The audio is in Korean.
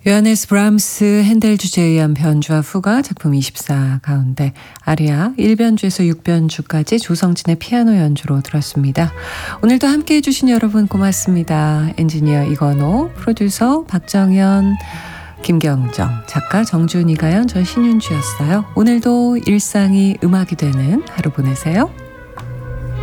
요하네스 브람스 핸델 주제에 의한 변주와 후가 작품 24 가운데 아리아 1변주에서 6변주까지 조성진의 피아노 연주로 들었습니다. 오늘도 함께해 주신 여러분 고맙습니다. 엔지니어 이건호, 프로듀서 박정현, 김경정, 작가 정준이가연, 저 신윤주였어요. 오늘도 일상이 음악이 되는 하루 보내세요.